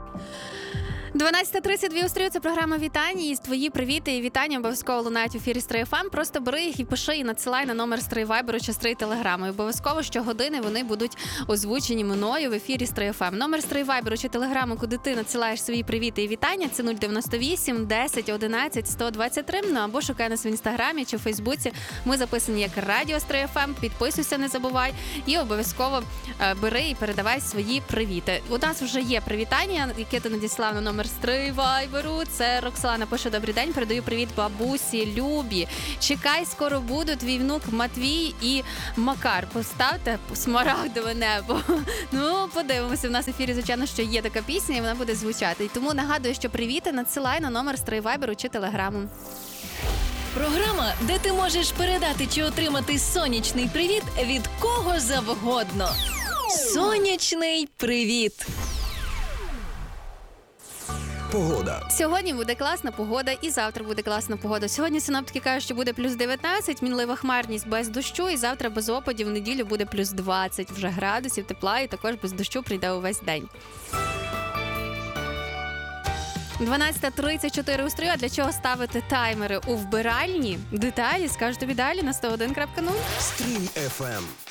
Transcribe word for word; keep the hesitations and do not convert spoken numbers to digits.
дванадцята тридцять дві у Стрию, це програма «Вітання». І твої привіти і вітання обов'язково лунають в ефірі Стрий еф ем. Просто бери їх і пиши, і надсилай на номер Стрий Вайберу чи Стрий Телеграму. І обов'язково щогодини вони будуть озвучені мною в ефірі Стрий еф ем. Номер Стрий Вайберу чи Телеграму, куди ти надсилаєш свої привіти і вітання, це нуль дев'яносто вісім десять одинадцять сто двадцять три. Ну або шукай нас в Інстаграмі чи в Фейсбуці. Ми записані як Радіо Стрий еф ем. Підписуйся, не забувай. І обов'язково бери і передавай свої привіти. У нас вже є привітання, яке ти надіслав на номер Стрий Вайберу. Це Роксолана пише: добрий день, передаю привіт бабусі Любі. Чекай, скоро буду, твій внук Матвій і Макар. Поставте смарагдове небо. Ну, подивимося. У нас в ефірі, звичайно, що є така пісня, і вона буде звучати. І тому нагадую, що привіти надсилай на номер Стрий Вайберу чи Телеграму. Програма, де ти можеш передати чи отримати сонячний привіт від кого завгодно. Сонячний привіт! Погода. Сьогодні буде класна погода і завтра буде класна погода. Сьогодні синоптики кажуть, що буде плюс дев'ятнадцять, мінлива хмарність без дощу, і завтра без опадів в неділю буде плюс двадцять вже градусів тепла, і також без дощу прийде увесь день. дванадцята тридцять чотири у Стрию. А для чого ставити таймери у вбиральні? Деталі скажу тобі далі на сто один крапка нуль. Стрий еф ем.